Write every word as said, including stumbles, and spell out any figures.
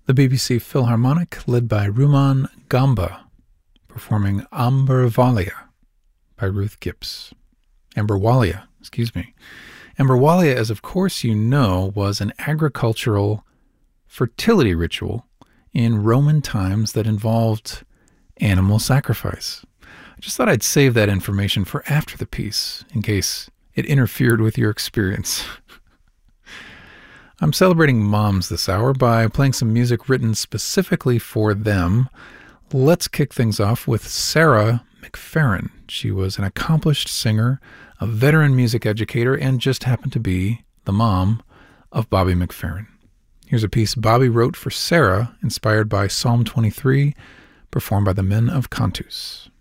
The B B C Philharmonic, led by Rumaan Gamba, performing Amberwalia by Ruth Gibbs. Amberwalia, excuse me. Amberwalia, as of course you know, was an agricultural fertility ritual in Roman times that involved animal sacrifice. I just thought I'd save that information for after the piece, in case it interfered with your experience. I'm celebrating moms this hour by playing some music written specifically for them. Let's kick things off with Sarah McFerrin. She was an accomplished singer, a veteran music educator, and just happened to be the mom of Bobby McFerrin. Here's a piece Bobby wrote for Sarah, inspired by Psalm twenty-three, performed by the Men of Cantus.